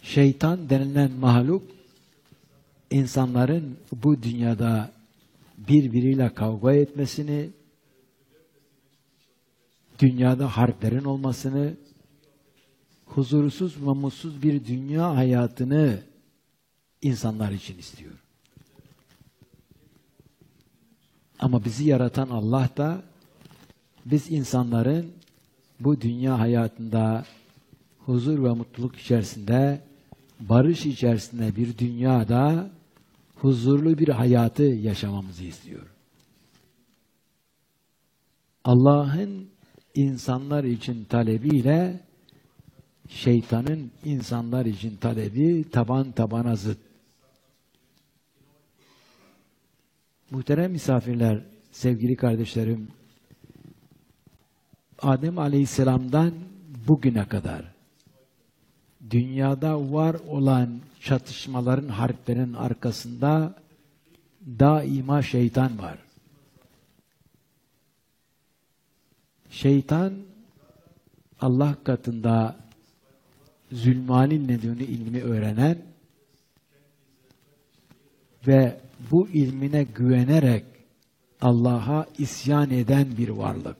Şeytan denilen mahluk, insanların bu dünyada birbiriyle kavga etmesini, dünyada harplerin olmasını, huzursuz ve mutsuz bir dünya hayatını insanlar için istiyor. Ama bizi yaratan Allah da biz insanların bu dünya hayatında huzur ve mutluluk içerisinde, barış içerisinde bir dünyada huzurlu bir hayatı yaşamamızı istiyor. Allah'ın insanlar için talebiyle şeytanın insanlar için talebi taban tabana zıt. Muhterem misafirler, sevgili kardeşlerim, Adem Aleyhisselam'dan bugüne kadar dünyada var olan çatışmaların, harplerin arkasında daima şeytan var. Şeytan Allah katında zulmanil nedeni ilmini öğrenen ve bu ilmine güvenerek Allah'a isyan eden bir varlık.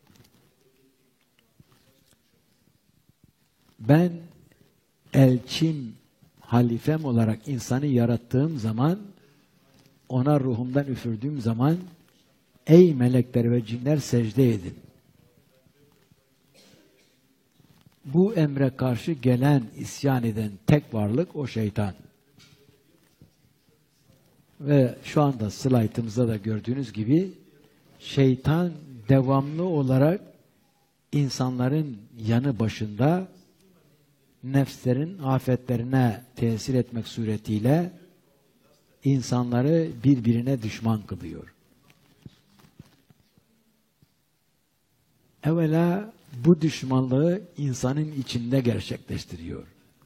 Ben elçim, halifem olarak insanı yarattığım zaman, ona ruhumdan üfürdüğüm zaman, ey melekler ve cinler secde edin. Bu emre karşı gelen, isyan eden tek varlık o şeytan. Ve şu anda slaytımızda da gördüğünüz gibi şeytan devamlı olarak insanların yanı başında nefslerin afetlerine tesir etmek suretiyle insanları birbirine düşman kılıyor. Evvela bu düşmanlığı insanın içinde gerçekleştiriyor.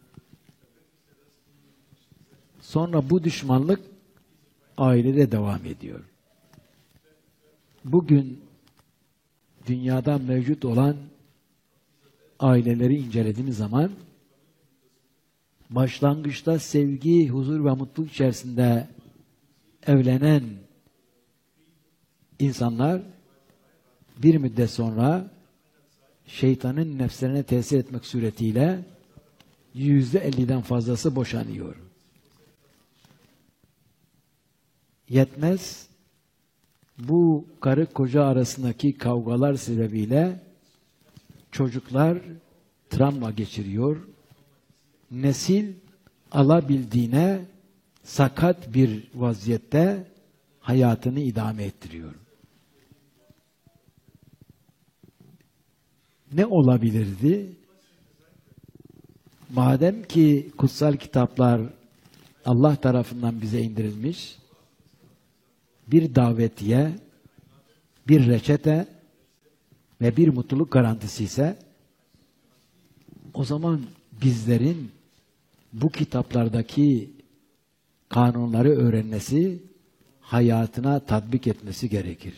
Sonra bu düşmanlık ailede devam ediyor. Bugün dünyada mevcut olan aileleri incelediğimiz zaman başlangıçta sevgi, huzur ve mutluluk içerisinde evlenen insanlar bir müddet sonra şeytanın nefslerine tesir etmek suretiyle %50'den fazlası boşanıyor. Yetmez, bu karı koca arasındaki kavgalar sebebiyle çocuklar travma geçiriyor. Nesil alabildiğine sakat bir vaziyette hayatını idame ettiriyor. Ne olabilirdi? Madem ki kutsal kitaplar Allah tarafından bize indirilmiş, bir davetiye, bir reçete ve bir mutluluk garantisi ise, o zaman bizlerin bu kitaplardaki kanunları öğrenmesi, hayatına tatbik etmesi gerekir.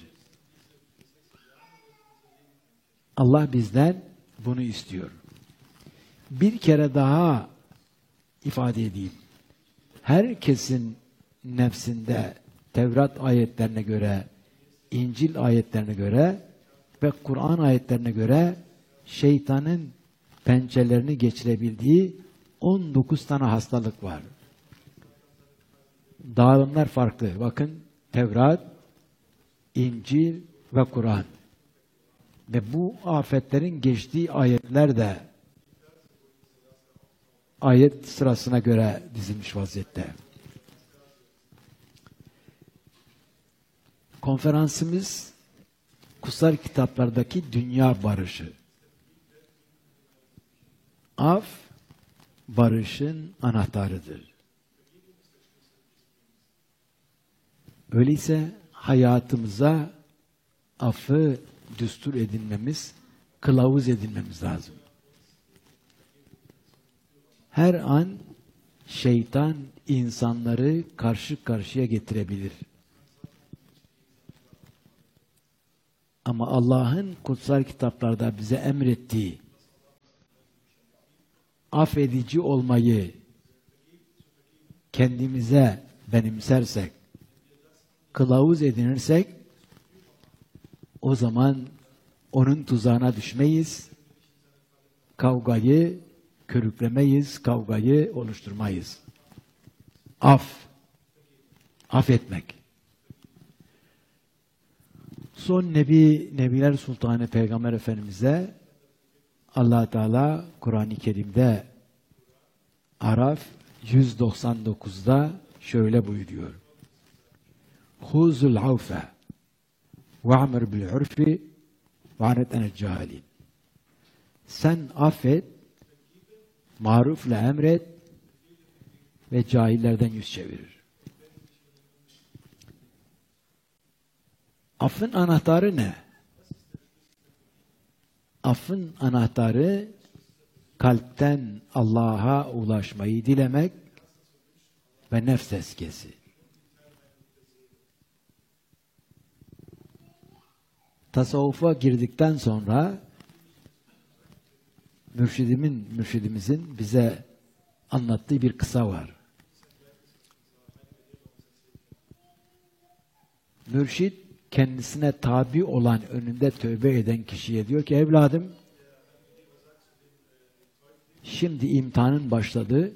Allah bizden bunu istiyor. Bir kere daha ifade edeyim. Herkesin nefsinde Tevrat ayetlerine göre, İncil ayetlerine göre ve Kur'an ayetlerine göre şeytanın pençelerini geçirebildiği 19 tane hastalık var. Dağılımlar farklı. Bakın Tevrat, İncil ve Kur'an. Ve bu afetlerin geçtiği ayetler de ayet sırasına göre dizilmiş vaziyette. Konferansımız kutsal kitaplardaki dünya barışı. Af, barışın anahtarıdır. Öyleyse hayatımıza affı düstur edinmemiz, kılavuz edinmemiz lazım. Her an şeytan insanları karşı karşıya getirebilir. Ama Allah'ın kutsal kitaplarda bize emrettiği affedici olmayı, kendimize benimsersek, kılavuz edinirsek, o zaman onun tuzağına düşmeyiz, kavgayı körüklemeyiz, kavgayı oluşturmayız. Affetmek. Son Nebiler Sultanı Peygamber Efendimiz'e Allah Teala Kur'an-ı Kerim'de Araf 199'da şöyle buyuruyor. Huzul avfe ve'amr bil urfi ve'anet enel cahilin. Sen affet, marufla emret ve cahillerden yüz çevirir. Affın anahtarı ne? Affın anahtarı kalpten Allah'a ulaşmayı dilemek ve nefs tezkiyesi. Tasavvufa girdikten sonra mürşidimizin bize anlattığı bir kıssa var. Mürşid kendisine tabi olan, önünde tövbe eden kişiye diyor ki, evladım, şimdi imtihanın başladı.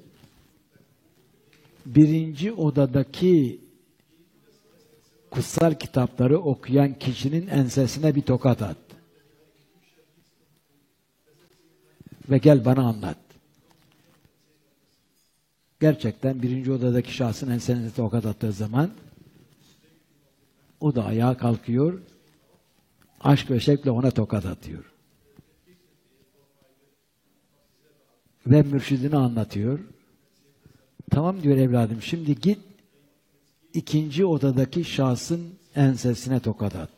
Birinci odadaki kutsal kitapları okuyan kişinin ensesine bir tokat at. Ve gel bana anlat. Gerçekten birinci odadaki şahsın ensesine tokat attığı zaman o da ayağa kalkıyor, aşk ve şevkle ona tokat atıyor. Ve mürşidini anlatıyor. Tamam diyor evladım, şimdi git ikinci odadaki şahsın ensesine tokat at.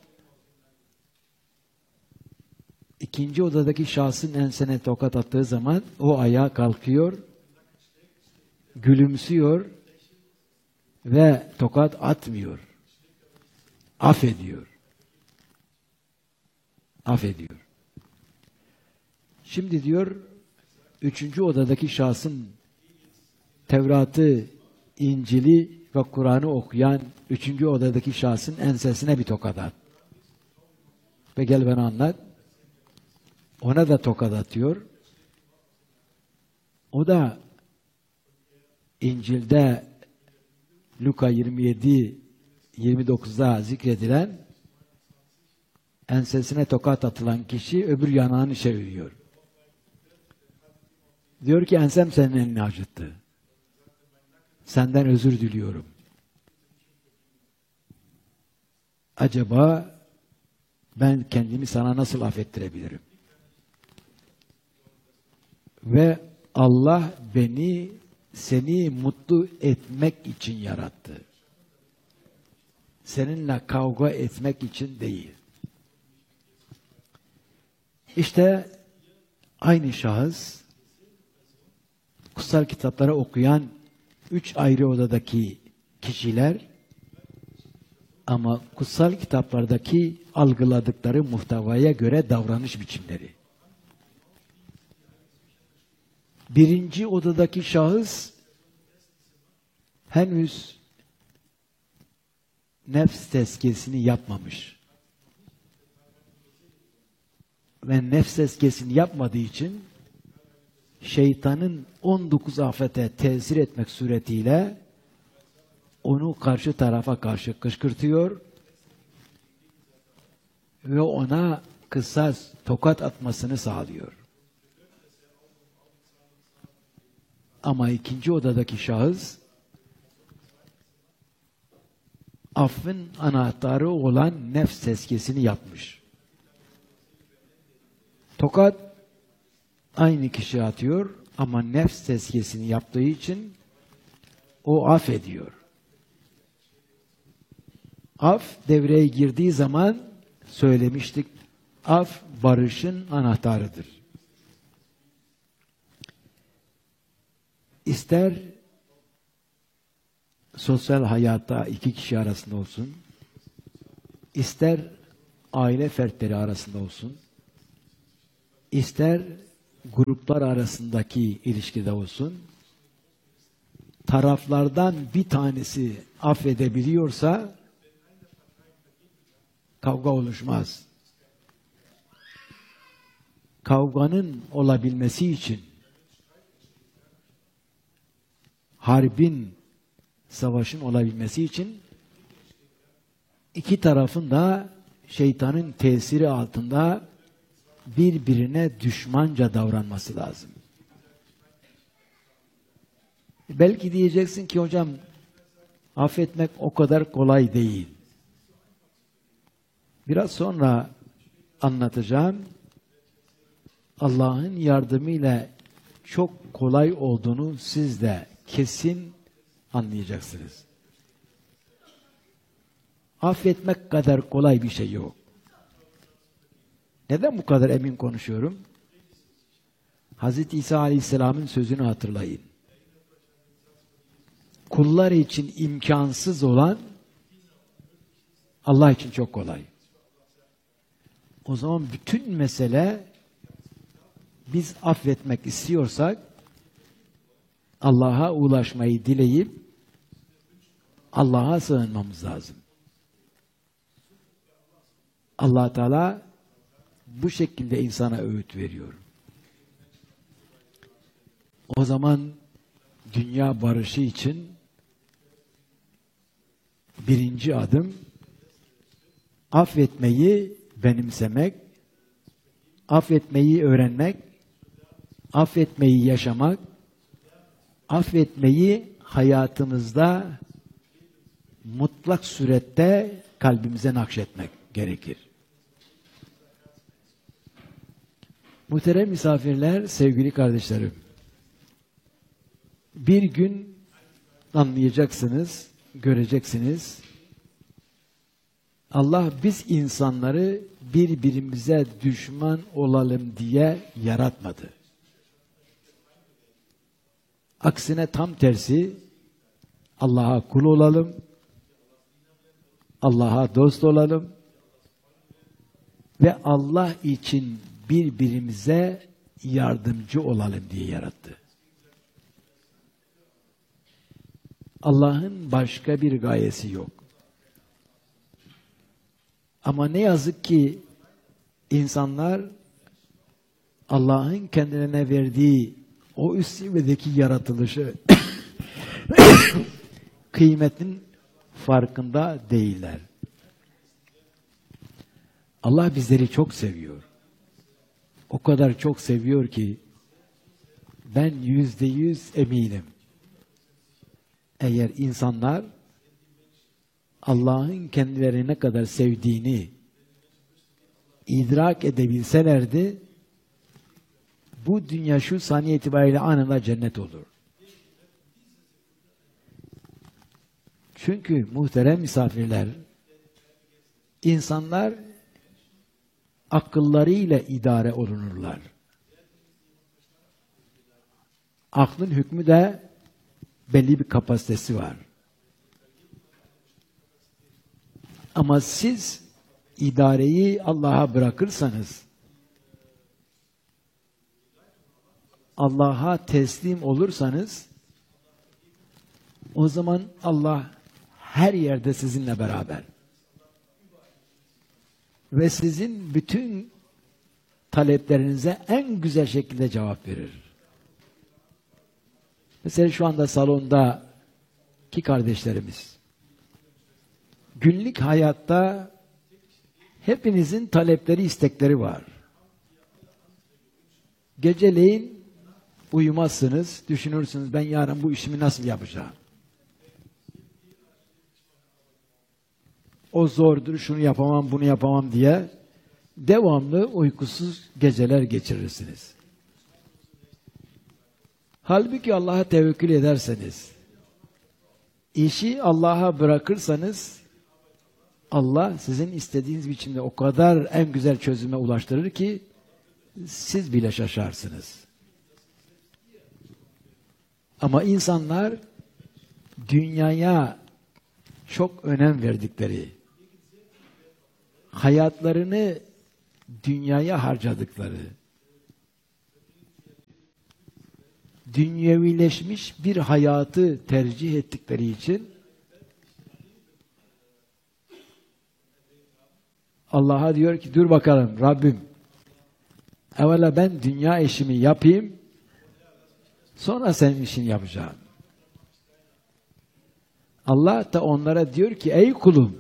İkinci odadaki şahsın ensesine tokat attığı zaman o ayağa kalkıyor, gülümsüyor ve tokat atmıyor. Affediyor. Affediyor. Şimdi diyor, üçüncü odadaki şahsın Tevrat'ı, İncil'i ve Kur'an'ı okuyan üçüncü odadaki şahsın ensesine bir tokat at. Ve gel bana anlat. Ona da tokat atıyor. O da İncil'de Luka 27-29'da zikredilen ensesine tokat atılan kişi öbür yanağını çeviriyor. Diyor ki ensem senin elini acıttı. Senden özür diliyorum. Acaba ben kendimi sana nasıl affettirebilirim? Ve Allah beni seni mutlu etmek için yarattı. Seninle kavga etmek için değil. İşte aynı şahıs kutsal kitapları okuyan üç ayrı odadaki kişiler ama kutsal kitaplardaki algıladıkları muhtevaya göre davranış biçimleri. Birinci odadaki şahıs henüz nefs tezkiyesini yapmamış. Ve nefs tezkiyesini yapmadığı için şeytanın 19 afete tesir etmek suretiyle onu karşı tarafa karşı kışkırtıyor ve ona kısas tokat atmasını sağlıyor. Ama ikinci odadaki şahıs affın anahtarı olan nefs tezkiyesini yapmış. Tokat aynı kişi atıyor ama nefs tezkiyesini yaptığı için o affediyor. Af devreye girdiği zaman söylemiştik, af barışın anahtarıdır. İster sosyal hayatta iki kişi arasında olsun, ister aile fertleri arasında olsun, ister gruplar arasındaki ilişkide olsun, taraflardan bir tanesi affedebiliyorsa kavga oluşmaz. Kavganın olabilmesi için, harbin, savaşın olabilmesi için iki tarafın da şeytanın tesiri altında birbirine düşmanca davranması lazım. Belki diyeceksin ki hocam affetmek o kadar kolay değil. Biraz sonra anlatacağım. Allah'ın yardımıyla çok kolay olduğunu siz de kesin anlayacaksınız. Affetmek kadar kolay bir şey yok. Neden bu kadar emin konuşuyorum? Hz. İsa Aleyhisselam'ın sözünü hatırlayın. Kullar için imkansız olan Allah için çok kolay. O zaman bütün mesele biz affetmek istiyorsak Allah'a ulaşmayı dileyip Allah'a sığınmamız lazım. Allah Teala bu şekilde insana öğüt veriyor. O zaman dünya barışı için birinci adım affetmeyi benimsemek, affetmeyi öğrenmek, affetmeyi yaşamak, affetmeyi hayatımızda mutlak surette kalbimize nakşetmek gerekir. Muhterem misafirler, sevgili kardeşlerim, bir gün anlayacaksınız, göreceksiniz. Allah biz insanları birbirimize düşman olalım diye yaratmadı. Aksine tam tersi, Allah'a kul olalım, Allah'a dost olalım ve Allah için birbirimize yardımcı olalım diye yarattı. Allah'ın başka bir gayesi yok. Ama ne yazık ki insanlar Allah'ın kendilerine verdiği o üst seviyedeki yaratılışı kıymetin farkında değiller. Allah bizleri çok seviyor. O kadar çok seviyor ki ben %100 eminim. Eğer insanlar Allah'ın kendilerini ne kadar sevdiğini idrak edebilselerdi, bu dünya şu saniye itibariyle anında cennet olur. Çünkü muhterem misafirler, insanlar akıllarıyla idare olunurlar. Aklın hükmü de belli bir kapasitesi var. Ama siz idareyi Allah'a bırakırsanız, Allah'a teslim olursanız, o zaman Allah her yerde sizinle beraber. Ve sizin bütün taleplerinize en güzel şekilde cevap verir. Mesela şu anda salondaki kardeşlerimiz, günlük hayatta hepinizin talepleri, istekleri var. Geceleyin uyumazsınız, düşünürsünüz ben yarın bu işimi nasıl yapacağım? O zordur, şunu yapamam, bunu yapamam diye devamlı uykusuz geceler geçirirsiniz. Halbuki Allah'a tevekkül ederseniz, işi Allah'a bırakırsanız, Allah sizin istediğiniz biçimde o kadar en güzel çözüme ulaştırır ki siz bile şaşarsınız. Ama insanlar dünyaya çok önem verdikleri, hayatlarını dünyaya harcadıkları, dünyevileşmiş bir hayatı tercih ettikleri için Allah'a diyor ki dur bakalım Rabbim, evvela ben dünya işimi yapayım, sonra senin işini yapacağım. Allah da onlara diyor ki ey kulum,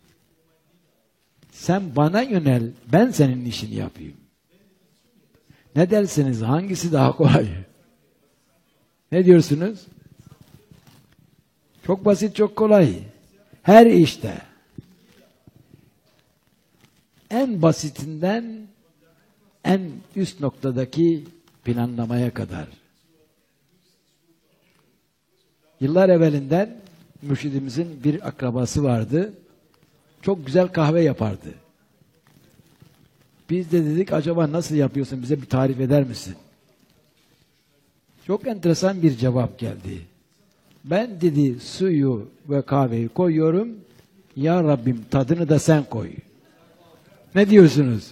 sen bana yönel, ben senin işini yapayım. Ne dersiniz, hangisi daha kolay? Ne diyorsunuz? Çok basit, çok kolay. Her işte. En basitinden en üst noktadaki planlamaya kadar. Yıllar evvelinden mürşidimizin bir akrabası vardı. Çok güzel kahve yapardı. Biz de dedik acaba nasıl yapıyorsun, bize bir tarif eder misin? Çok enteresan bir cevap geldi. Ben dedi suyu ve kahveyi koyuyorum. Ya Rabbim tadını da sen koy. Ne diyorsunuz?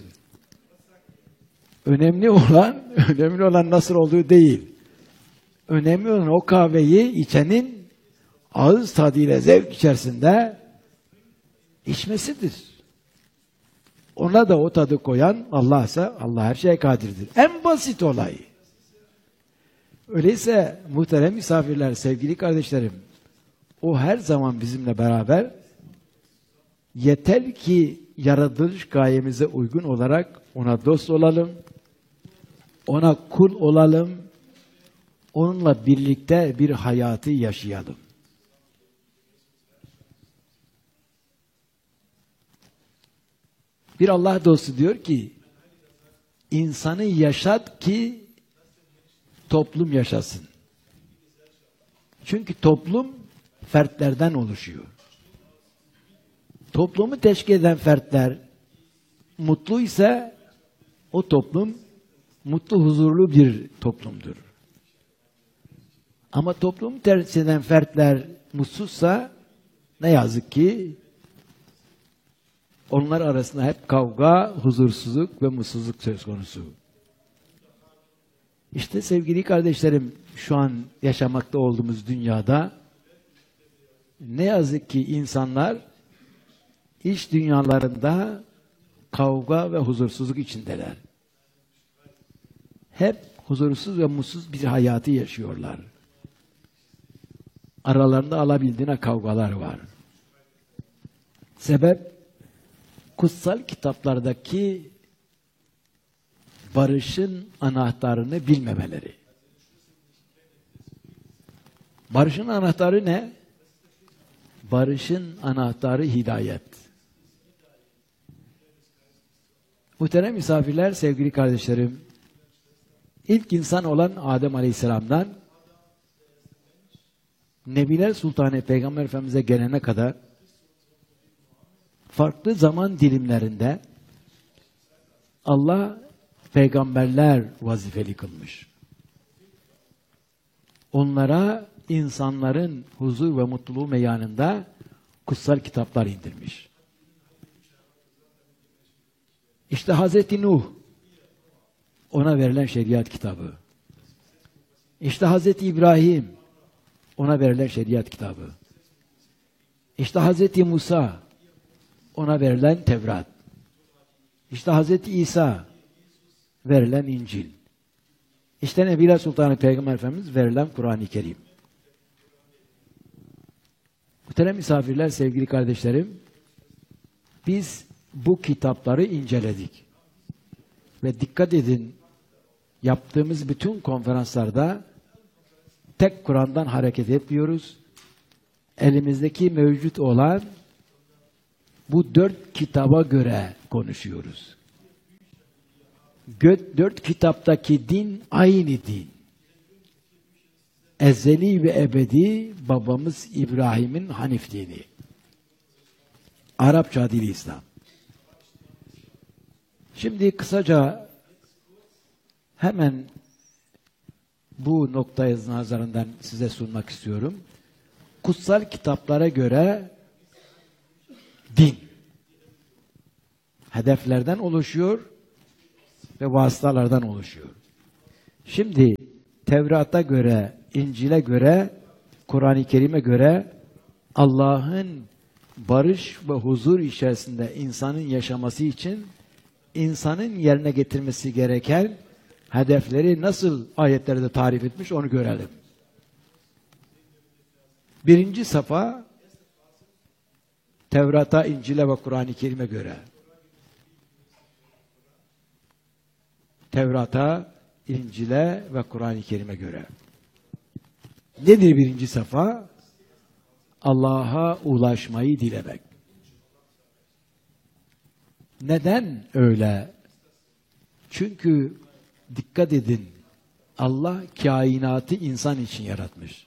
Önemli olan nasıl olduğu değil. Önemli olan o kahveyi içenin ağız tadıyla zevk içerisinde içmesidir. Ona da o tadı koyan Allah ise Allah her şeye kadirdir. En basit olay. Öyleyse muhterem misafirler, sevgili kardeşlerim, o her zaman bizimle beraber, yeter ki yaratılış gayemize uygun olarak ona dost olalım, ona kul olalım, onunla birlikte bir hayatı yaşayalım. Bir Allah dostu diyor ki, insanı yaşat ki toplum yaşasın. Çünkü toplum fertlerden oluşuyor. Toplumu teşkil eden fertler mutluysa o toplum mutlu, huzurlu bir toplumdur. Ama toplumu teşkil eden fertler mutsuzsa ne yazık ki onlar arasında hep kavga, huzursuzluk ve mutsuzluk söz konusu. İşte sevgili kardeşlerim, şu an yaşamakta olduğumuz dünyada ne yazık ki insanlar iç dünyalarında kavga ve huzursuzluk içindeler. Hep huzursuz ve mutsuz bir hayatı yaşıyorlar. Aralarında alabildiğine kavgalar var. Sebep, kutsal kitaplardaki barışın anahtarını bilmemeleri. Barışın anahtarı ne? Barışın anahtarı hidayet. Muhterem misafirler, sevgili kardeşlerim, ilk insan olan Adem Aleyhisselam'dan Nebiler Sultanı Peygamber Efendimiz'e gelene kadar farklı zaman dilimlerinde Allah peygamberler vazifeli kılmış. Onlara insanların huzur ve mutluluğu meyanında kutsal kitaplar indirmiş. İşte Hazreti Nuh, ona verilen şeriat kitabı. İşte Hazreti İbrahim, ona verilen şeriat kitabı. İşte Hazreti Musa, ona verilen Tevrat. İşte Hazreti İsa, verilen İncil. İşte Nebiler Sultanı Peygamber Efendimiz verilen Kur'an-ı Kerim. Muhterem misafirler, sevgili kardeşlerim, biz bu kitapları inceledik. Ve dikkat edin, yaptığımız bütün konferanslarda tek Kur'an'dan hareket etmiyoruz. Elimizdeki mevcut olan bu 4 kitaba göre konuşuyoruz. 4 kitaptaki din aynı din. Ezeli ve ebedi babamız İbrahim'in Hanif dini. Arapça dili İslam. Şimdi kısaca hemen bu noktaya nazarından size sunmak istiyorum. Kutsal kitaplara göre din hedeflerden oluşuyor ve vasıtalardan oluşuyor. Şimdi Tevrat'a göre, İncil'e göre, Kur'an-ı Kerim'e göre Allah'ın barış ve huzur içerisinde insanın yaşaması için insanın yerine getirmesi gereken hedefleri nasıl ayetlerde tarif etmiş onu görelim. Birinci safa Tevrat'a, İncil'e ve Kur'an-ı Kerim'e göre. Tevrat'a, İncil'e ve Kur'an-ı Kerim'e göre. Nedir birinci safa? Allah'a ulaşmayı dilemek. Neden öyle? Çünkü dikkat edin, Allah kainatı insan için yaratmış.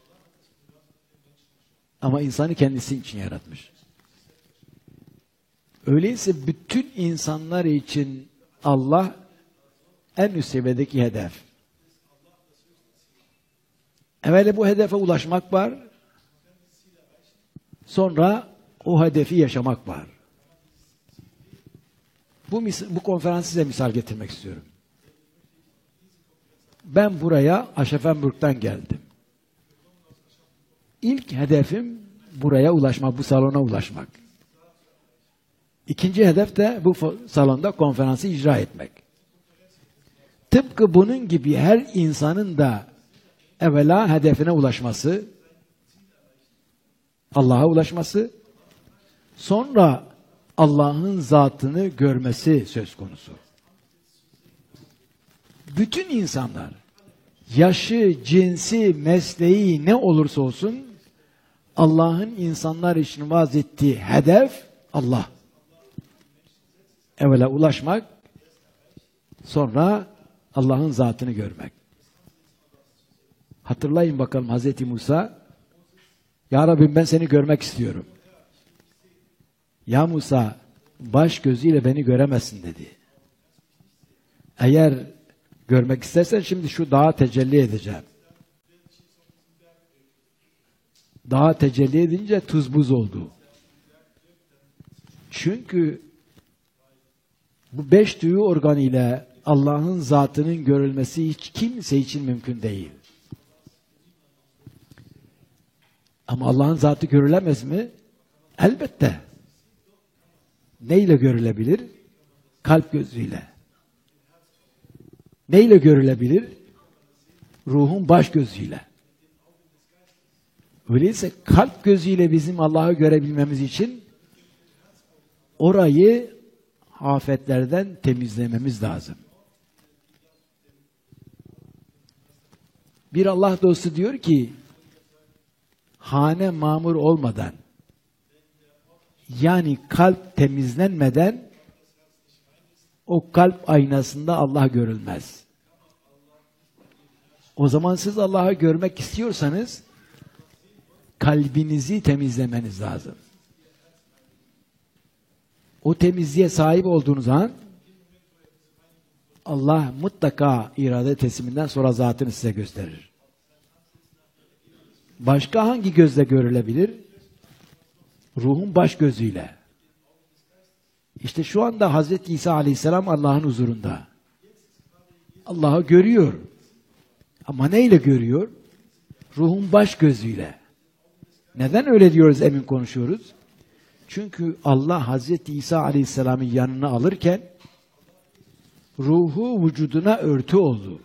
Ama insanı kendisi için yaratmış. Öyleyse bütün insanlar için Allah en üst seviyedeki hedef. Evvela bu hedefe ulaşmak var. Sonra o hedefi yaşamak var. Bu konferansı size misal getirmek istiyorum. Ben buraya Aschaffenburg'dan geldim. İlk hedefim buraya ulaşmak, bu salona ulaşmak. İkinci hedef de bu salonda konferansı icra etmek. Tıpkı bunun gibi her insanın da evvela hedefine ulaşması, Allah'a ulaşması, sonra Allah'ın zatını görmesi söz konusu. Bütün insanlar, yaşı, cinsi, mesleği ne olursa olsun, Allah'ın insanlar için vaaz ettiği hedef Allah. Evvela ulaşmak, sonra Allah'ın zatını görmek. Hatırlayın bakalım Hazreti Musa, Ya Rabbim ben seni görmek istiyorum. Ya Musa, baş gözüyle beni göremezsin dedi. Eğer görmek istersen şimdi şu dağa tecelli edeceğim. Dağa tecelli edince tuz buz oldu. Çünkü bu 5 duyu organı ile Allah'ın zatının görülmesi hiç kimse için mümkün değil. Ama Allah'ın zatı görülemez mi? Elbette. Neyle görülebilir? Kalp gözüyle. Neyle görülebilir? Ruhun baş gözüyle. Öyleyse kalp gözüyle bizim Allah'ı görebilmemiz için orayı afetlerden temizlememiz lazım. Bir Allah dostu diyor ki, hane mamur olmadan, yani kalp temizlenmeden, o kalp aynasında Allah görülmez. O zaman siz Allah'ı görmek istiyorsanız, kalbinizi temizlemeniz lazım. O temizliğe sahip olduğunuz an, Allah mutlaka irade tesliminden sonra zatını size gösterir. Başka hangi gözle görülebilir? Ruhun baş gözüyle. İşte şu anda Hazreti İsa Aleyhisselam Allah'ın huzurunda. Allah'ı görüyor. Ama neyle görüyor? Ruhun baş gözüyle. Neden öyle diyoruz, emin konuşuyoruz? Çünkü Allah Hazreti İsa Aleyhisselam'ın yanına alırken ruhu vücuduna örtü oldu.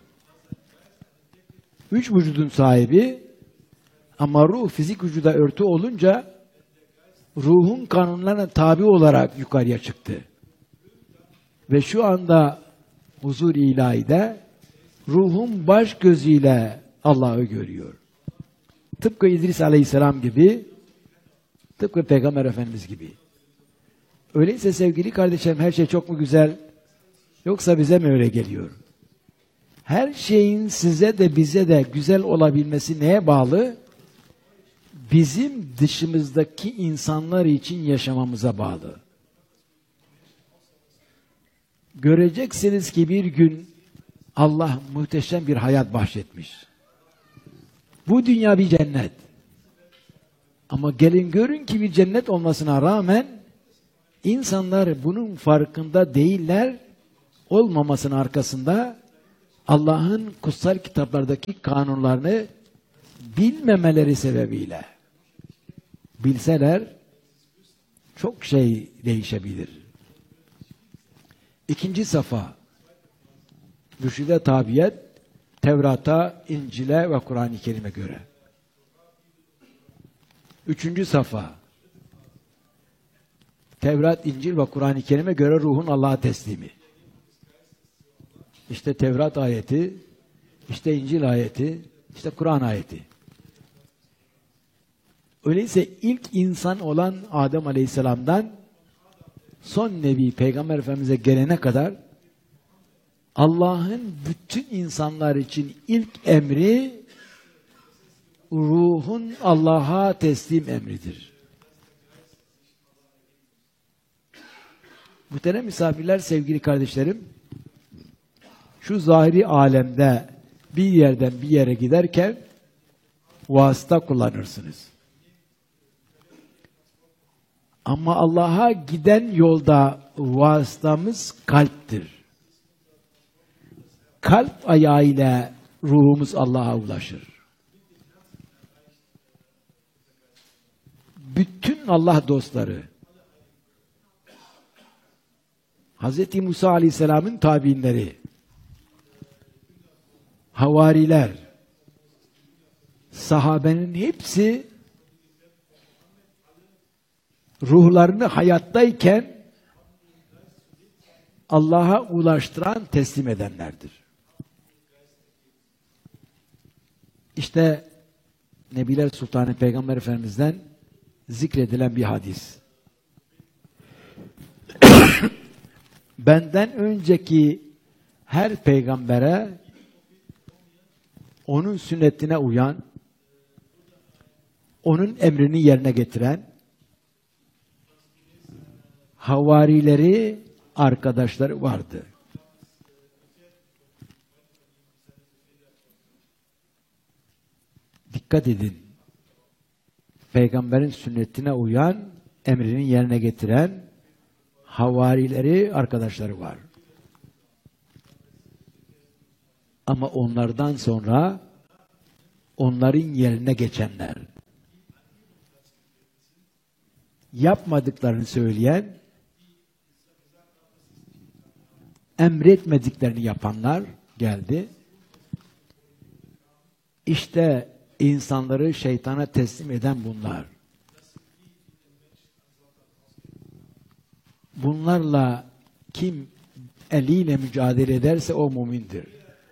3 vücudun sahibi ama ruh fizik vücuda örtü olunca ruhun kanunlarına tabi olarak yukarıya çıktı. Ve şu anda huzur ilahide ruhun baş gözüyle Allah'ı görüyor. Tıpkı İdris Aleyhisselam gibi, tıpkı Peygamber Efendimiz gibi. Öyleyse sevgili kardeşlerim, her şey çok mu güzel? Yoksa bize mi öyle geliyor? Her şeyin size de bize de güzel olabilmesi neye bağlı? Bizim dışımızdaki insanlar için yaşamamıza bağlı. Göreceksiniz ki bir gün Allah muhteşem bir hayat bahşetmiş. Bu dünya bir cennet. Ama gelin görün ki bir cennet olmasına rağmen insanlar bunun farkında değiller. Olmamasının arkasında Allah'ın kutsal kitaplardaki kanunlarını bilmemeleri sebebiyle, bilseler çok şey değişebilir. İkinci safa, mürşide tabiyet, Tevrat'a, İncil'e ve Kur'an-ı Kerim'e göre. Üçüncü safa, Tevrat, İncil ve Kur'an-ı Kerim'e göre ruhun Allah'a teslimi. İşte Tevrat ayeti, işte İncil ayeti, işte Kur'an ayeti. Öyleyse ilk insan olan Adem Aleyhisselam'dan son Nebi Peygamber Efendimiz'e gelene kadar Allah'ın bütün insanlar için ilk emri ruhun Allah'a teslim emridir. Muhterem misafirler, sevgili kardeşlerim, şu zahiri alemde bir yerden bir yere giderken vasıta kullanırsınız. Ama Allah'a giden yolda vasıtamız kalptir. Kalp ayağıyla ruhumuz Allah'a ulaşır. Bütün Allah dostları, Hz. Musa Aleyhisselam'ın tabiinleri, havariler, sahabenin hepsi ruhlarını hayattayken Allah'a ulaştıran, teslim edenlerdir. İşte Nebiler Sultanı Peygamber Efendimiz'den zikredilen bir hadis. Benden önceki her peygambere onun sünnetine uyan, onun emrini yerine getiren havarileri, arkadaşları vardı. Dikkat edin. Peygamberin sünnetine uyan, emrinin yerine getiren havarileri, arkadaşları var. Ama onlardan sonra onların yerine geçenler, yapmadıklarını söyleyen, emretmediklerini yapanlar geldi. İşte insanları şeytana teslim eden bunlar. Bunlarla kim eliyle mücadele ederse o mümindir.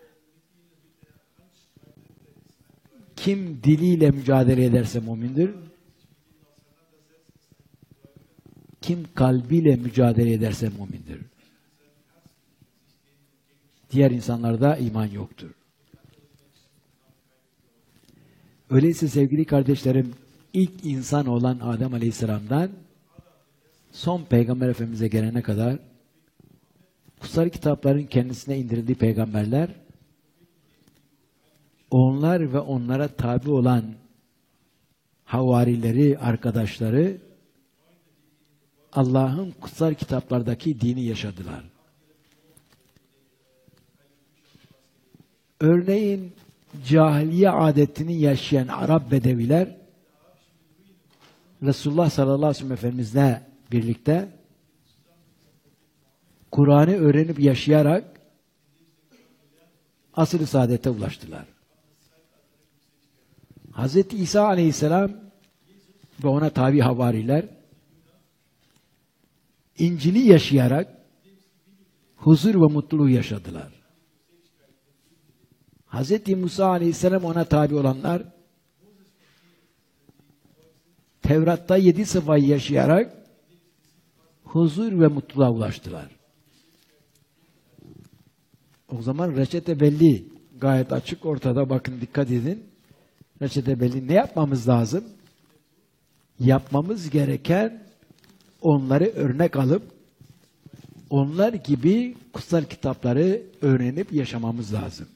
Kim diliyle mücadele ederse mümindir. Kim kalbiyle mücadele ederse mümindir. Diğer insanlarda iman yoktur. Öyleyse sevgili kardeşlerim, ilk insan olan Adem Aleyhisselam'dan son Peygamber Efendimiz'e gelene kadar kutsal kitapların kendisine indirildiği peygamberler, onlar ve onlara tabi olan havarileri, arkadaşları Allah'ın kutsal kitaplardaki dini yaşadılar. Örneğin cahiliye adetini yaşayan Arap bedeviler Resulullah sallallahu aleyhi ve sellem Efendimizle birlikte Kur'an'ı öğrenip yaşayarak asr-ı saadete ulaştılar. Hz. İsa aleyhisselam ve ona tabi havariler İncil'i yaşayarak huzur ve mutluluğu yaşadılar. Hz. Musa aleyhisselam ona tabi olanlar Tevrat'ta 7 sıfayı yaşayarak huzur ve mutluluğa ulaştılar. O zaman reçete belli. Gayet açık ortada, bakın dikkat edin. Reçete belli. Ne yapmamız lazım? Yapmamız gereken onları örnek alıp onlar gibi kutsal kitapları öğrenip yaşamamız lazım.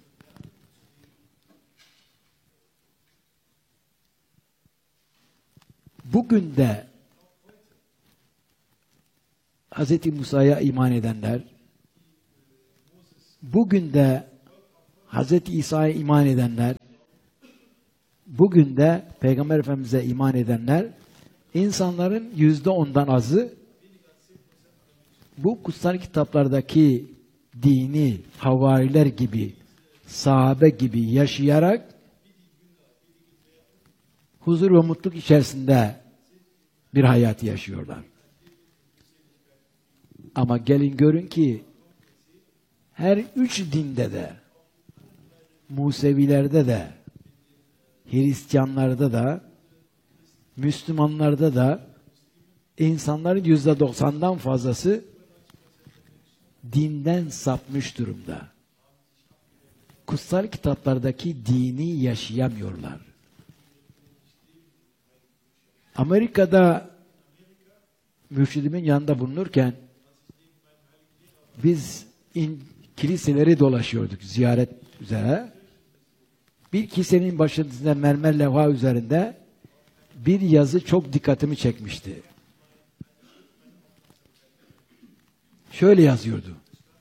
Bugün de Hz. Musa'ya iman edenler, bugün de Hz. İsa'ya iman edenler, bugün de Peygamber Efendimiz'e iman edenler, insanların %10'dan azı bu kutsal kitaplardaki dini havariler gibi, sahabe gibi yaşayarak huzur ve mutluluk içerisinde bir hayat yaşıyorlar. Ama gelin görün ki her üç dinde de, Musevilerde de, Hristiyanlarda da, Müslümanlarda da insanların %90'dan fazlası dinden sapmış durumda. Kutsal kitaplardaki dini yaşayamıyorlar. Amerika'da mürşidimin yanında bulunurken biz kiliseleri dolaşıyorduk ziyaret üzere. Bir kilisenin başında mermer levha üzerinde bir yazı çok dikkatimi çekmişti. Şöyle yazıyordu: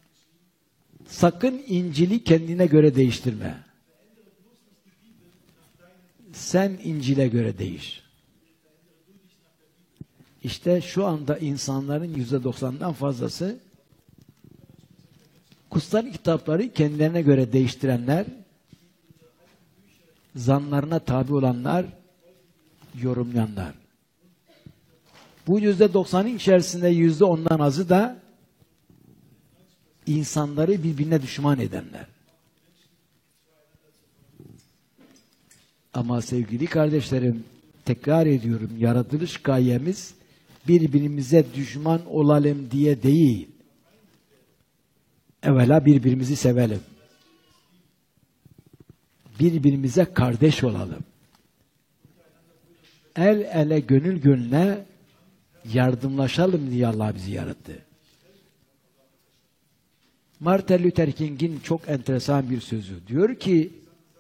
sakın İncil'i kendine göre değiştirme. Sen İncil'e göre değiş. İşte şu anda insanların %90'dan fazlası kutsal kitapları kendilerine göre değiştirenler, zanlarına tabi olanlar, yorumlayanlar. Bu %90'ın içerisinde %10'dan azı da insanları birbirine düşman edenler. Ama sevgili kardeşlerim, tekrar ediyorum, yaratılış gayemiz birbirimize düşman olalım diye değil. Evvela birbirimizi sevelim. Birbirimize kardeş olalım. El ele, gönül gönüle yardımlaşalım diye Allah bizi yarattı. Martin Luther King'in çok enteresan bir sözü. Diyor ki,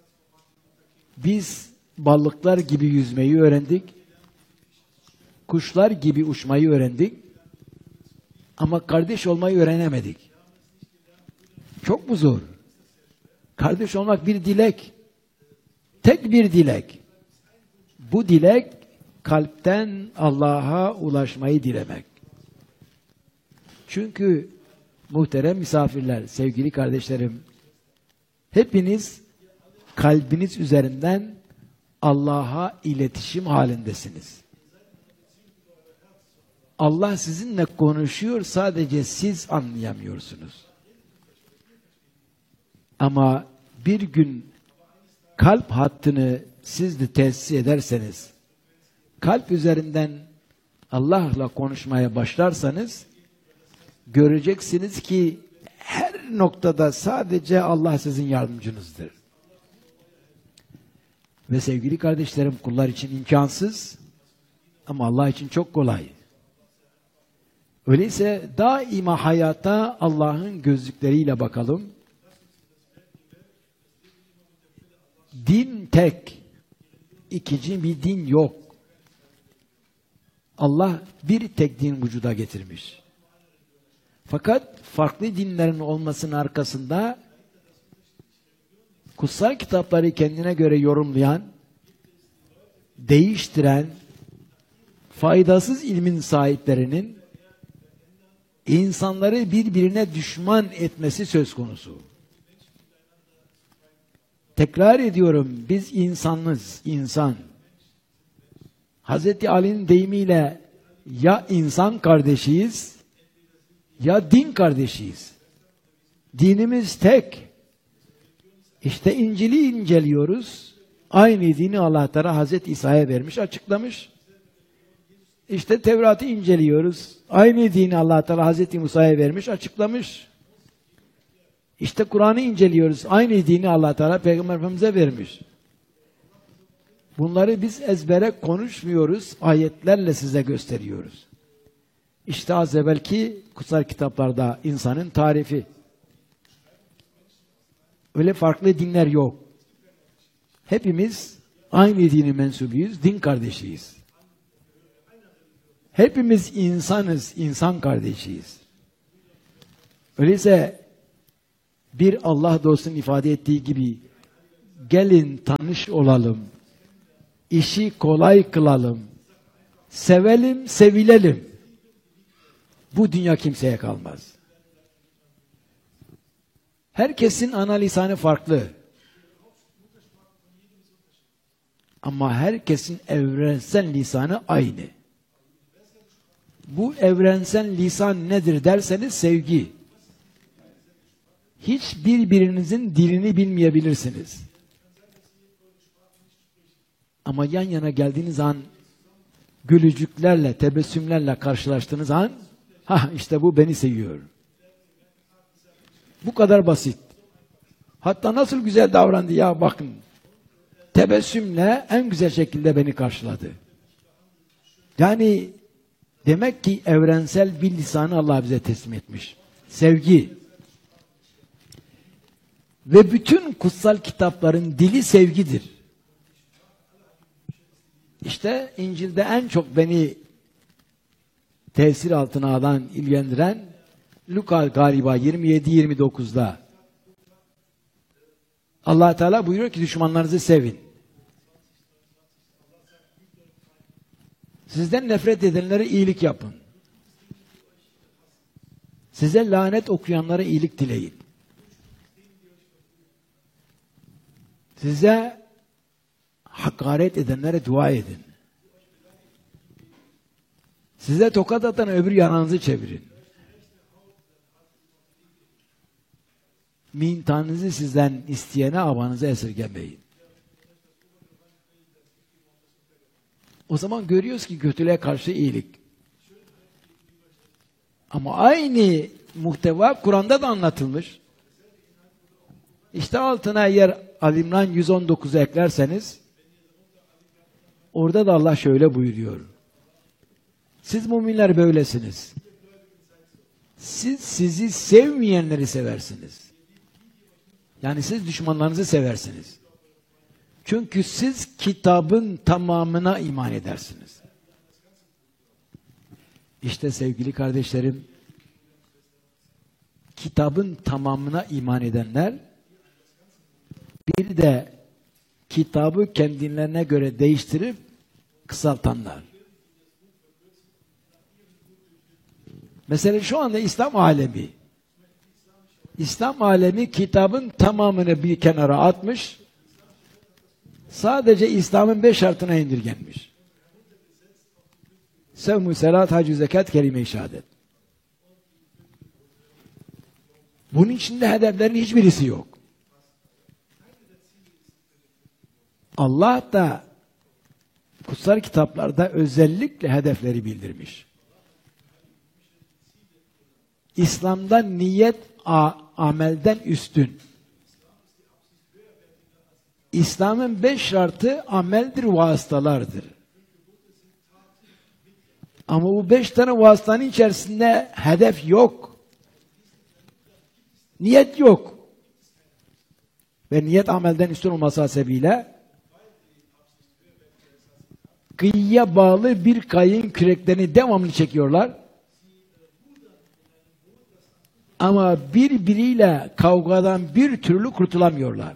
biz balıklar gibi yüzmeyi öğrendik, kuşlar gibi uçmayı öğrendik, ama kardeş olmayı öğrenemedik. Çok mu zor? Kardeş olmak bir dilek. Tek bir dilek. Bu dilek kalpten Allah'a ulaşmayı dilemek. Çünkü muhterem misafirler, sevgili kardeşlerim, hepiniz kalbiniz üzerinden Allah'a iletişim halindesiniz. Allah sizinle konuşuyor, sadece siz anlayamıyorsunuz. Ama bir gün kalp hattını siz de tesis ederseniz, kalp üzerinden Allah'la konuşmaya başlarsanız, göreceksiniz ki her noktada sadece Allah sizin yardımcınızdır. Ve sevgili kardeşlerim, kullar için imkansız ama Allah için çok kolay. Öyleyse daima hayata Allah'ın gözlükleriyle bakalım. Din tek, ikinci bir din yok. Allah bir tek din vücuda getirmiş. Fakat farklı dinlerin olmasının arkasında kutsal kitapları kendine göre yorumlayan, değiştiren, faydasız ilmin sahiplerinin insanları birbirine düşman etmesi söz konusu. Tekrar ediyorum, biz insanız, insan. Hazreti Ali'nin deyimiyle ya insan kardeşiyiz, ya din kardeşiyiz. Dinimiz tek. İşte İncil'i inceliyoruz. Aynı dini Allah Teala Hazreti İsa'ya vermiş, açıklamış. İşte Tevrat'ı inceliyoruz. Aynı dini Allah Teala Hazreti Musa'ya vermiş, açıklamış. İşte Kur'an'ı inceliyoruz. Aynı dini Allah Teala Peygamber Efendimiz'e vermiş. Bunları biz ezbere konuşmuyoruz, ayetlerle size gösteriyoruz. İşte az evvelki kutsal kitaplarda insanın tarifi. Öyle farklı dinler yok. Hepimiz aynı dini mensubuyuz, din kardeşiyiz. Hepimiz insanız, insan kardeşiyiz. Öyleyse Bir Allah dostunun ifade ettiği gibi gelin tanış olalım, işi kolay kılalım, sevelim, sevilelim. Bu dünya kimseye kalmaz. Herkesin ana lisanı farklı. Ama herkesin evrensel lisanı aynı. Bu evrensel lisan nedir derseniz sevgi. Hiç birbirinizin dilini bilmeyebilirsiniz. Ama yan yana geldiğiniz an gülücüklerle, tebessümlerle karşılaştığınız an işte bu beni seviyor. Bu kadar basit. Hatta nasıl güzel davrandı ya bakın. Tebessümle en güzel şekilde beni karşıladı. Yani demek ki evrensel bir lisanı Allah bize teslim etmiş. Sevgi. Ve bütün kutsal kitapların dili sevgidir. İşte İncil'de en çok beni tesir altına alan, ilgilendiren Luka galiba 27-29'da Allah Teala buyuruyor ki düşmanlarınızı sevin. Sizden nefret edenlere iyilik yapın. Size lanet okuyanlara iyilik dileyin. Size hakaret edenlere dua edin. Size tokat atan öbür yanınızı çevirin. Mintanınızı sizden isteyene abanızı esirgemeyin. O zaman görüyoruz ki kötülüğe karşı iyilik. Ama aynı muhteva Kur'an'da da anlatılmış. İşte altına eğer Ali-İmran 119'u eklerseniz orada da Allah şöyle buyuruyor. Siz müminler böylesiniz. Siz sizi sevmeyenleri seversiniz. Yani siz düşmanlarınızı seversiniz. Çünkü siz kitabın tamamına iman edersiniz. İşte sevgili kardeşlerim, kitabın tamamına iman edenler, bir de kitabı kendilerine göre değiştirip kısaltanlar. Mesela şu anda İslam alemi kitabın tamamını bir kenara atmış, sadece İslam'ın 5 şartına indirgenmiş. Sevmü, selat, hac, zekat, kelime-i şehadet. Bunun içinde hedeflerin hiçbirisi yok. Allah da kutsal kitaplarda özellikle hedefleri bildirmiş. İslam'da niyet amelden üstün. İslam'ın 5 şartı ameldir, vasıtalardır. Ama bu 5 tane vasıtanın içerisinde hedef yok. Niyet yok. Ve niyet amelden üstün olması hasebiyle kıyıya bağlı bir kayığın küreklerini devamlı çekiyorlar. Ama birbiriyle kavgadan bir türlü kurtulamıyorlar.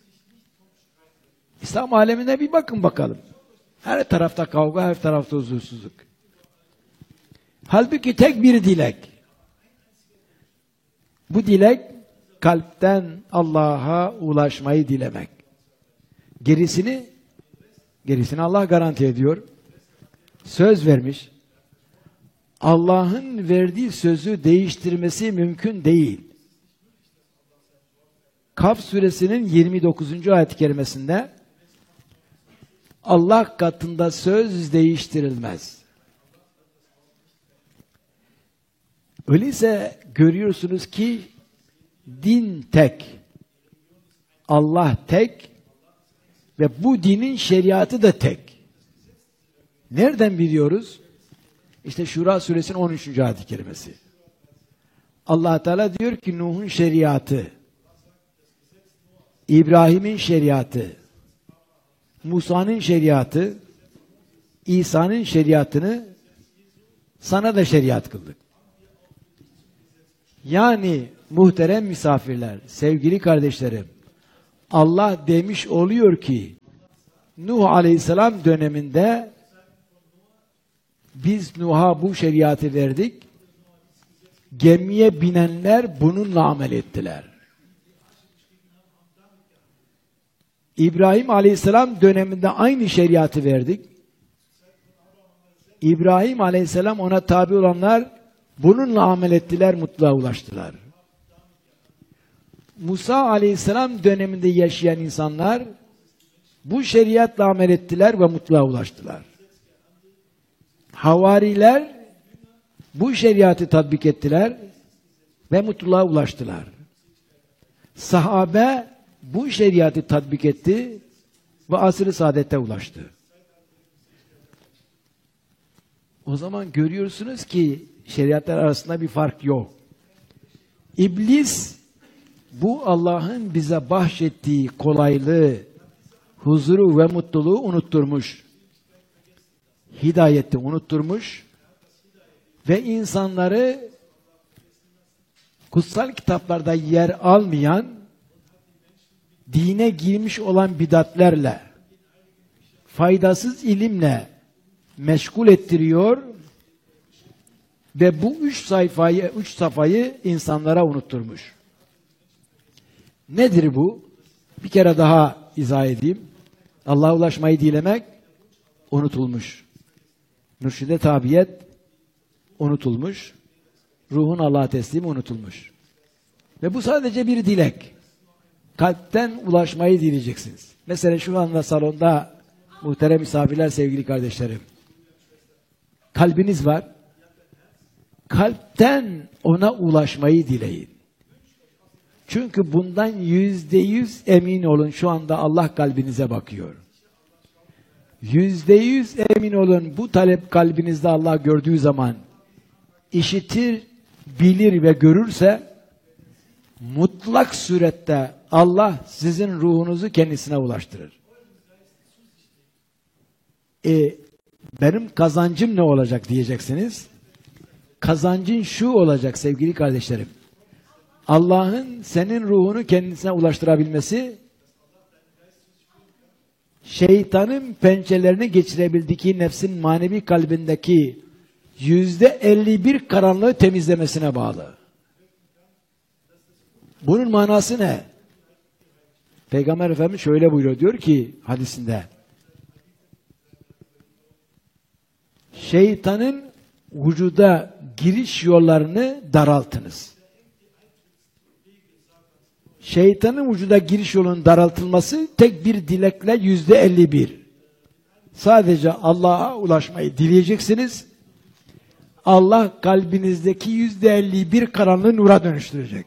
İslam alemine bir bakın bakalım. Her tarafta kavga, her tarafta huzursuzluk. Halbuki tek bir dilek. Bu dilek kalpten Allah'a ulaşmayı dilemek. Gerisini Allah garanti ediyor. Söz vermiş. Allah'ın verdiği sözü değiştirmesi mümkün değil. Kaf suresinin 29. ayet-i kerimesinde Allah katında söz değiştirilmez. Öyleyse görüyorsunuz ki din tek, Allah tek ve bu dinin şeriatı da tek. Nereden biliyoruz? İşte Şura suresinin 13. ayet-i kerimesi. Allah Teala diyor ki Nuh'un şeriatı, İbrahim'in şeriatı, Musa'nın şeriatı, İsa'nın şeriatını sana da şeriat kıldık. Yani muhterem misafirler, sevgili kardeşlerim, Allah demiş oluyor ki Nuh Aleyhisselam döneminde biz Nuh'a bu şeriatı verdik. Gemiye binenler bununla amel ettiler. İbrahim Aleyhisselam döneminde aynı şeriatı verdik. İbrahim Aleyhisselam ona tabi olanlar bununla amel ettiler, mutluluğa ulaştılar. Musa Aleyhisselam döneminde yaşayan insanlar bu şeriatla amel ettiler ve mutluluğa ulaştılar. Havariler bu şeriatı tatbik ettiler ve mutluluğa ulaştılar. Sahabe bu şeriatı tatbik etti ve asr-ı saadete ulaştı. O zaman görüyorsunuz ki şeriatlar arasında bir fark yok. İblis bu Allah'ın bize bahşettiği kolaylığı, huzuru ve mutluluğu unutturmuş. Hidayeti unutturmuş ve insanları kutsal kitaplarda yer almayan, dine girmiş olan bidatlerle, faydasız ilimle meşgul ettiriyor ve bu üç safhayı insanlara unutturmuş. Nedir bu? Bir kere daha izah edeyim. Allah'a ulaşmayı dilemek unutulmuş. Mürşide tabiyet unutulmuş. Ruhun Allah'a teslimi unutulmuş. Ve bu sadece bir dilek. Kalpten ulaşmayı dileyeceksiniz. Mesela şu anda salonda muhterem misafirler, sevgili kardeşlerim. Kalbiniz var. Kalpten ona ulaşmayı dileyin. Çünkü bundan %100 emin olun, şu anda Allah kalbinize bakıyor. %100 emin olun, bu talep kalbinizde Allah gördüğü zaman işitir, bilir ve görürse mutlak surette Allah sizin ruhunuzu kendisine ulaştırır. Benim kazancım ne olacak diyeceksiniz. Kazancın şu olacak sevgili kardeşlerim. Allah'ın senin ruhunu kendisine ulaştırabilmesi, şeytanın pençelerini geçirebildiği nefsin manevi kalbindeki %51 karanlığı temizlemesine bağlı. Bunun manası ne? Peygamber Efendimiz şöyle buyuruyor, diyor ki hadisinde, şeytanın vücuda giriş yollarını daraltınız. Şeytanın vücuda giriş yolunun daraltılması tek bir dilekle %51. Sadece Allah'a ulaşmayı dileyeceksiniz. Allah kalbinizdeki %51 karanlığı nura dönüştürecek.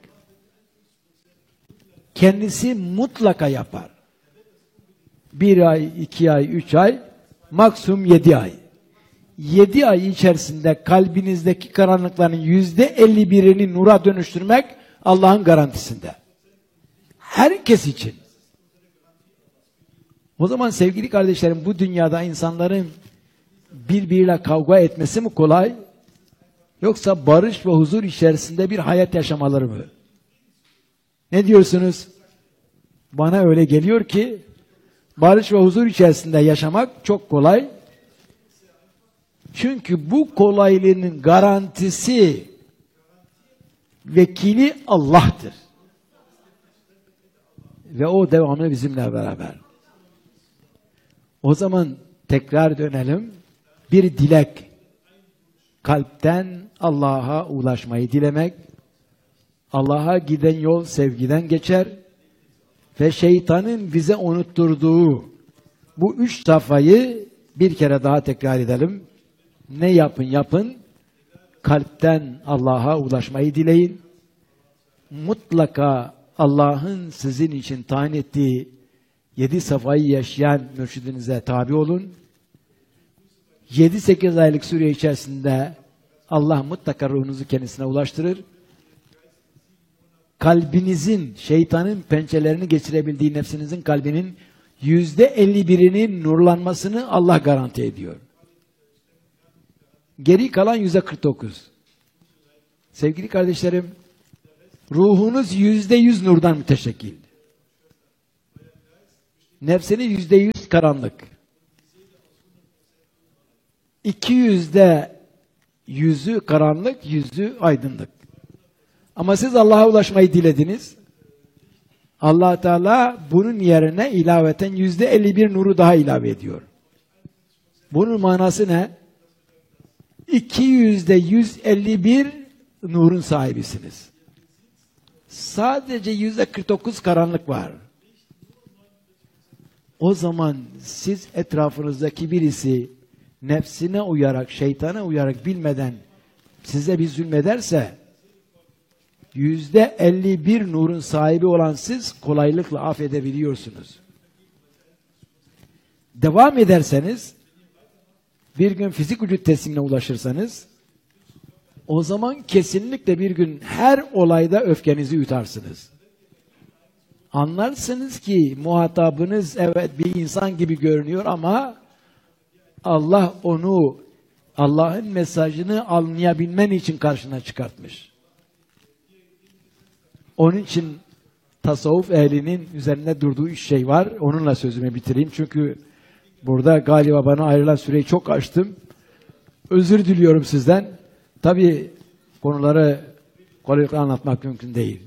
Kendisi mutlaka yapar. 1 ay, 2 ay, 3 ay, maksimum 7 ay. 7 ay içerisinde kalbinizdeki karanlıkların %51'ini nura dönüştürmek Allah'ın garantisinde. Herkes için. O zaman sevgili kardeşlerim, bu dünyada insanların birbiriyle kavga etmesi mi kolay? Yoksa barış ve huzur içerisinde bir hayat yaşamaları mı? Ne diyorsunuz? Bana öyle geliyor ki barış ve huzur içerisinde yaşamak çok kolay. Çünkü bu kolaylığının garantisi, vekili Allah'tır. Ve o devamlı bizimle beraber. O zaman tekrar dönelim. Bir dilek. Kalpten Allah'a ulaşmayı dilemek. Allah'a giden yol sevgiden geçer. Ve şeytanın bize unutturduğu bu 3 safhayı bir kere daha tekrar edelim. Ne yapın yapın, kalpten Allah'a ulaşmayı dileyin. Mutlaka Allah'ın sizin için tayin ettiği 7 safhayı yaşayan mürşidinize tabi olun. 7-8 aylık süre içerisinde Allah mutlaka ruhunuzu kendisine ulaştırır. Kalbinizin, şeytanın pençelerini geçirebildiği nefsinizin kalbinin %51'inin nurlanmasını Allah garanti ediyor. Geri kalan %49. Sevgili kardeşlerim, Ruhunuz %100 nurdan müteşekkil. Nefsiniz %100 karanlık. 200'de 100'ü karanlık, 100'ü aydınlık. Ama siz Allah'a ulaşmayı dilediniz. Allah Teala bunun yerine ilaveten %51 nuru daha ilave ediyor. Bunun manası ne? 200'de 151 nurun sahibisiniz. Sadece %49 karanlık var. O zaman siz etrafınızdaki birisi nefsine uyarak, şeytana uyarak bilmeden size bir zulmederse %51 nurun sahibi olan siz kolaylıkla affedebiliyorsunuz. Devam ederseniz bir gün fizik vücut teslimine ulaşırsanız o zaman kesinlikle bir gün her olayda öfkenizi yutarsınız. Anlarsınız ki muhatabınız evet bir insan gibi görünüyor ama Allah onu Allah'ın mesajını anlayabilmen için karşına çıkartmış. Onun için tasavvuf ehlinin üzerinde durduğu üç şey var. Onunla sözümü bitireyim. Çünkü burada galiba bana ayrılan süreyi çok aştım. Özür diliyorum sizden. Tabii konuları kolaylıkla anlatmak mümkün değil.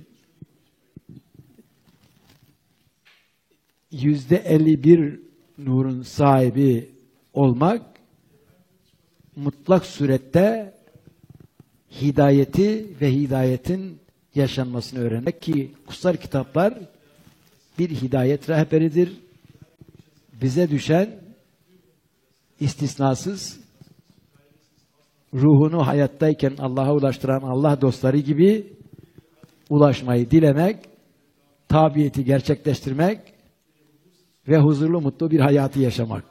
%51 nurun sahibi olmak mutlak surette hidayeti ve hidayetin yaşanmasını öğrenmek ki kutsal kitaplar bir hidayet rehberidir. Bize düşen istisnasız ruhunu hayattayken Allah'a ulaştıran Allah dostları gibi ulaşmayı dilemek, tabiyeti gerçekleştirmek ve huzurlu mutlu bir hayatı yaşamak.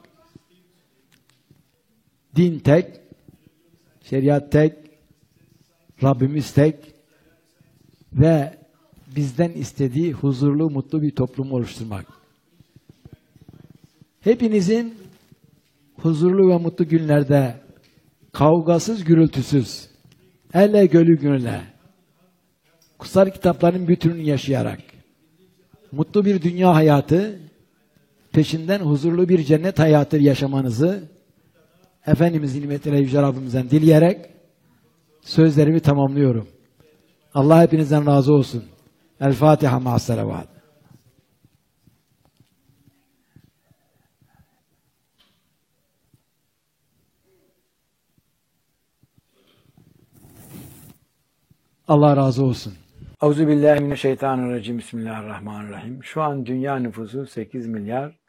Din tek, şeriat tek, Rabbimiz tek ve bizden istediği huzurlu mutlu bir toplum oluşturmak. Hepinizin huzurlu ve mutlu günlerde kavgasız, gürültüsüz, elle gölü gönüle, kutsal kitapların bütününü yaşayarak, mutlu bir dünya hayatı, peşinden huzurlu bir cennet hayatı yaşamanızı Efendimiz'in nimetiyle Yüce Rabbimizden dileyerek sözlerimi tamamlıyorum. Allah hepinizden razı olsun. El Fatiha ma'as-salavat. Allah razı olsun. Euzubillahimineşşeytanirracim. Bismillahirrahmanirrahim. Şu an dünya nüfusu 8 milyar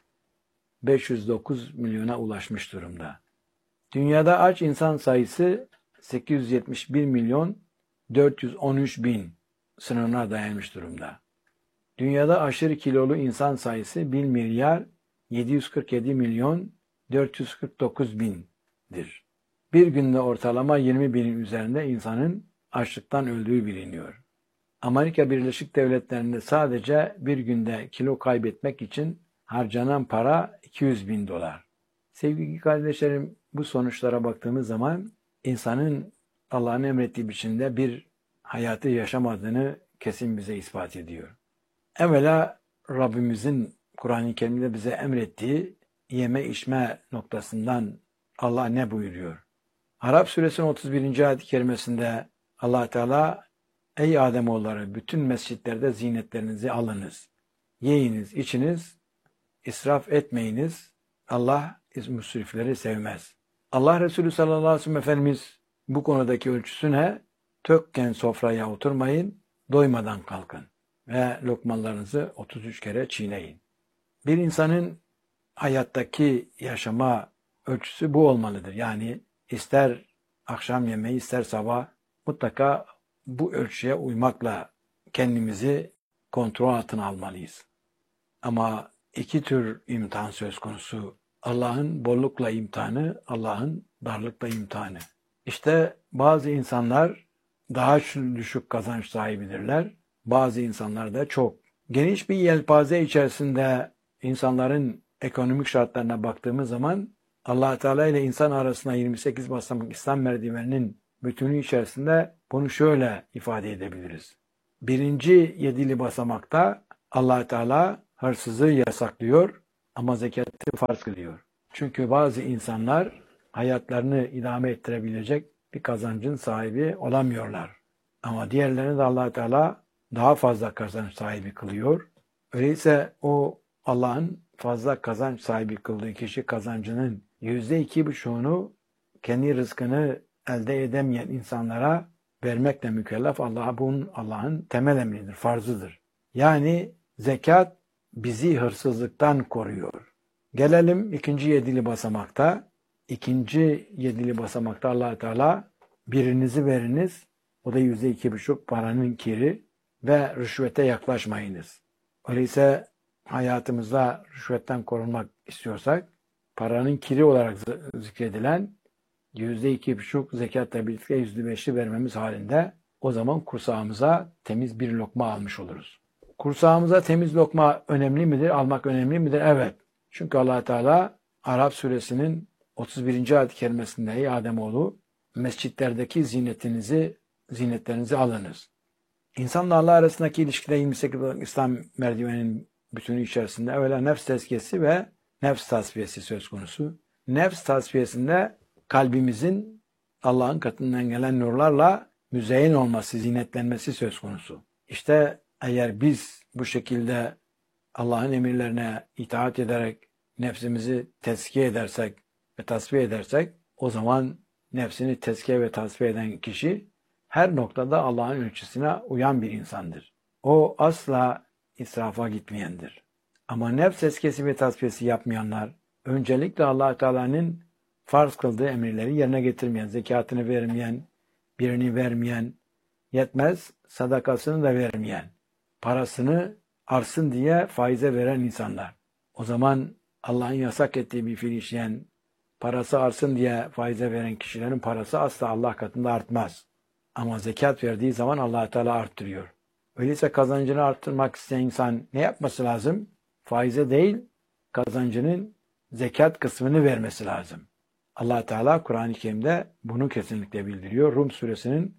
509 milyona ulaşmış durumda. Dünyada aç insan sayısı 871 milyon 413 bin sınırına dayanmış durumda. Dünyada aşırı kilolu insan sayısı 1 milyar 747 milyon 449 bindir. Bir günde ortalama 20 binin üzerinde insanın açlıktan öldüğü biliniyor. Amerika Birleşik Devletleri'nde sadece bir günde kilo kaybetmek için harcanan para 200 bin dolar. Sevgili kardeşlerim, bu sonuçlara baktığımız zaman insanın Allah'ın emrettiği biçimde bir hayatı yaşamadığını kesin bize ispat ediyor. Evvela Rabbimizin Kur'an-ı Kerim'de bize emrettiği yeme içme noktasından Allah ne buyuruyor? Arap suresinin 31. ayet-i kerimesinde Allah Teala ey Ademoğulları bütün mescitlerde zinetlerinizi alınız. Yiyiniz, içiniz, israf etmeyiniz. Allah müsrifleri sevmez. Allah Resulü sallallahu aleyhi ve sellem Efendimiz bu konudaki ölçüsü ne? Tökken sofraya oturmayın, doymadan kalkın ve lokmalarınızı 33 kere çiğneyin. Bir insanın hayattaki yaşama ölçüsü bu olmalıdır. Yani ister akşam yemeği ister sabah mutlaka bu ölçüye uymakla kendimizi kontrol altına almalıyız. Ama iki tür imtihan söz konusu. Allah'ın bollukla imtihanı, Allah'ın darlıkla imtihanı. İşte bazı insanlar daha düşük kazanç sahibidirler. Bazı insanlar da çok. Geniş bir yelpaze içerisinde insanların ekonomik şartlarına baktığımız zaman Allah Teala ile insan arasında 28 basamak İslam merdiveninin bütünü içerisinde bunu şöyle ifade edebiliriz. birinci yedili basamakta Allah Teala hırsızı yasaklıyor ama zekatı farz kılıyor. Çünkü bazı insanlar hayatlarını idame ettirebilecek bir kazancın sahibi olamıyorlar. Ama diğerlerini de Allah Teala daha fazla kazanç sahibi kılıyor. Öyleyse o Allah'ın fazla kazanç sahibi kıldığı kişi kazancının %2,5'unu kendi rızkını elde edemeyen insanlara vermekle mükellef. Allah'ın temel emridir, farzıdır. Yani zekat bizi hırsızlıktan koruyor. Gelelim ikinci yedili basamakta. İkinci yedili basamakta Allah Teala birinizi veriniz, o da %2,5 paranın kiri ve rüşvete yaklaşmayınız. Öyleyse hayatımızda rüşvetten korunmak istiyorsak paranın kiri olarak zikredilen %2,5 zekatla birlikte %5'i vermemiz halinde o zaman kursağımıza temiz bir lokma almış oluruz. Kursağımıza temiz lokma önemli midir? Almak önemli midir? Evet. Çünkü Allah Teala Arap suresinin 31. ayet-i kerimesinde ey Ademoğlu mescitlerdeki zinetlerinizi alınız. İnsanla Allah arasındaki ilişkide 28 İslam merdiveninin bütünü içerisinde evvela nefs tezkiyesi ve nefs tasfiyesi söz konusu. Nefs tasfiyesinde kalbimizin Allah'ın katından gelen nurlarla müzeyyen olması, zinetlenmesi söz konusu. İşte eğer biz bu şekilde Allah'ın emirlerine itaat ederek nefsimizi tezkiye edersek ve tasfiye edersek o zaman nefsini tezkiye ve tasfiye eden kişi her noktada Allah'ın ölçüsüne uyan bir insandır. O asla israfa gitmeyendir. Ama nefs tezkiyesi ve tasfiyesi yapmayanlar öncelikle Allah Teala'nın farz kıldığı emirleri yerine getirmeyen, zekatını vermeyen, birini vermeyen, yetmez sadakasını da vermeyen, parasını artsın diye faize veren insanlar. O zaman Allah'ın yasak ettiği bir fiil işleyen, parası artsın diye faize veren kişilerin parası asla Allah katında artmaz. Ama zekat verdiği zaman Allah Teala arttırıyor. Öyleyse kazancını arttırmak isteyen insan ne yapması lazım? Faize değil, kazancının zekat kısmını vermesi lazım. Allah Teala Kur'an-ı Kerim'de bunu kesinlikle bildiriyor. Rum suresinin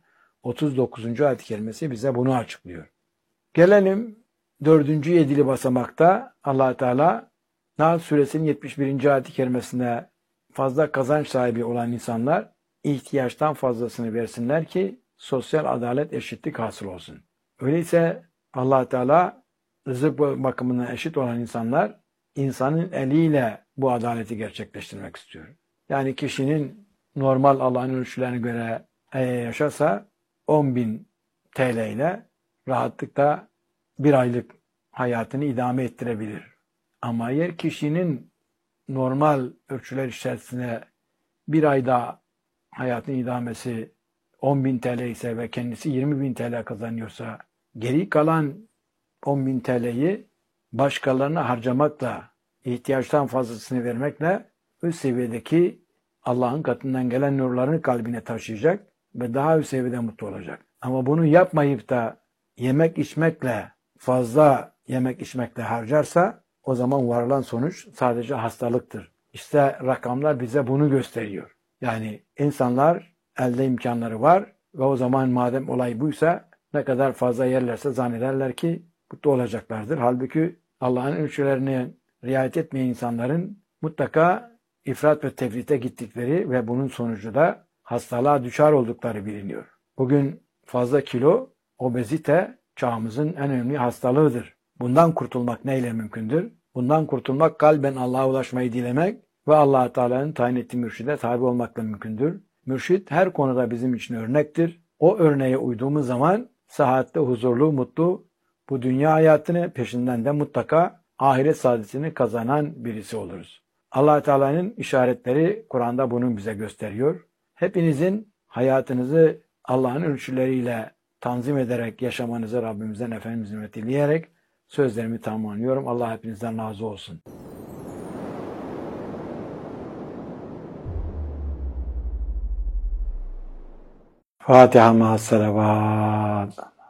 39. ayet-i kerimesi bize bunu açıklıyor. Gelelim 4. yedili basamakta Allah Teala Nahl suresinin 71. ayet-i kerimesinde fazla kazanç sahibi olan insanlar ihtiyaçtan fazlasını versinler ki sosyal adalet, eşitlik hasıl olsun. Öyleyse Allah Teala rızık bakımından eşit olan insanlar insanın eliyle bu adaleti gerçekleştirmek istiyor. Yani kişinin normal Allah'ın ölçülerine göre yaşasa 10.000 TL ile rahatlıkla bir aylık hayatını idame ettirebilir. Ama eğer kişinin normal ölçüler içerisinde bir ayda hayatın idamesi 10.000 TL ise ve kendisi 20.000 TL kazanıyorsa geri kalan 10.000 TL'yi başkalarına harcamakla, ihtiyaçtan fazlasını vermekle üst seviyedeki Allah'ın katından gelen nurlarını kalbine taşıyacak ve daha üst seviyede mutlu olacak. Ama bunu yapmayıp da fazla yemek içmekle harcarsa o zaman varılan sonuç sadece hastalıktır. İşte rakamlar bize bunu gösteriyor. Yani insanlar elde imkanları var ve o zaman madem olay buysa ne kadar fazla yerlerse zannederler ki mutlu olacaklardır. Halbuki Allah'ın ölçülerine riayet etmeyen insanların mutlaka ifrat ve tefrite gittikleri ve bunun sonucu da hastalığa düşer oldukları biliniyor. Bugün fazla kilo, obezite çağımızın en önemli hastalığıdır. Bundan kurtulmak neyle mümkündür? Bundan kurtulmak kalben Allah'a ulaşmayı dilemek ve Allah Teala'nın tayin ettiği mürşide tabi olmakla mümkündür. Mürşid her konuda bizim için örnektir. O örneğe uyduğumuz zaman sıhhatli, huzurlu, mutlu bu dünya hayatını peşinden de mutlaka ahiret saadetini kazanan birisi oluruz. Allah Teala'nın işaretleri Kur'an'da bunu bize gösteriyor. Hepinizin hayatınızı Allah'ın ölçüleriyle tanzim ederek yaşamanızı Rabbimizden Efendimiz'in dileyerek sözlerimi tamamlıyorum. Allah hepinizden razı olsun. Fatiha ma'as salavat.